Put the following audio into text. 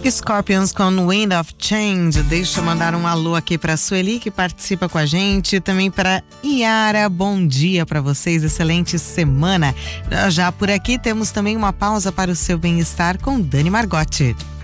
Scorpions com Wind of Change. Deixa eu mandar um alô aqui para Sueli, que participa com a gente, também para Iara. Bom dia para vocês, excelente semana. Já por aqui temos também uma pausa para o seu bem-estar com Dani Margotti.